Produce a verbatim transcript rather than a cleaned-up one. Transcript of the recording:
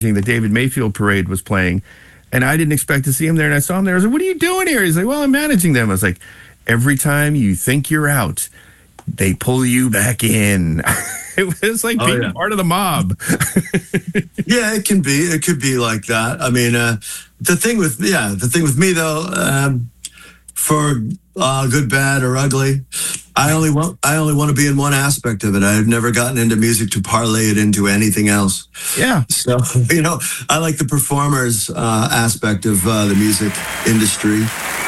the David Mayfield parade was playing, and I didn't expect to see him there, and I saw him there. I was like, what are you doing here? He's like, well, I'm managing them. I was like, every time you think you're out, they pull you back in. It was like being oh, yeah. part of the mob. Yeah, it can be. It could be like that. I mean, uh, the thing with, yeah, the thing with me, though, um, for uh, good, bad, or ugly, I only want I only want to be in one aspect of it. I've never gotten into music to parlay it into anything else. Yeah. So, you know, I like the performers uh, aspect of uh, the music industry.